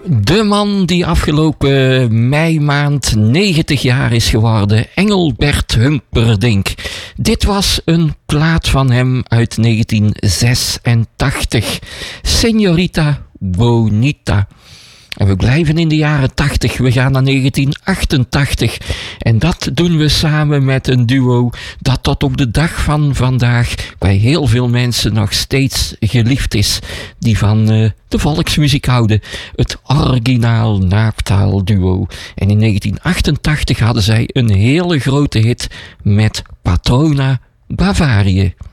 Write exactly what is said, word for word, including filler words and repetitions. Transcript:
De man die afgelopen meimaand negentig jaar is geworden, Engelbert Humperdinck. Dit was een plaat van hem uit negentien zesentachtig. Señorita Bonita. En we blijven in de jaren tachtig. We gaan naar negentien achtentachtig. En dat doen we samen met een duo dat tot op de dag van vandaag bij heel veel mensen nog steeds geliefd is. Die van uh, de volksmuziek houden. Het originaal Naaptaal-duo. En in negentien achtentachtig hadden zij een hele grote hit met Patrona Bavaria.